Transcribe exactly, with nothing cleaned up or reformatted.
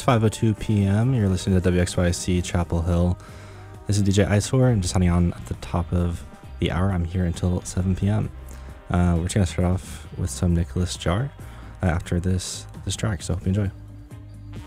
five oh two p m You're listening to W X Y C Chapel Hill. This is D J Eyesore, and just hunting on at the top of the hour. I'm here until seven p m Uh, we're going to start off with some Nicholas Jar uh, after this, this track, so hope you enjoy.